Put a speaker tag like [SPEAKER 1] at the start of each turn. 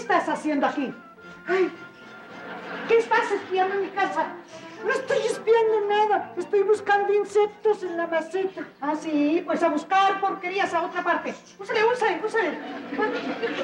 [SPEAKER 1] estás haciendo aquí? Ay, ¿qué estás espiando en mi casa? No estoy espiando nada. Estoy buscando insectos en la maceta. Ah, sí, pues a buscar porquerías a otra parte. Úsale.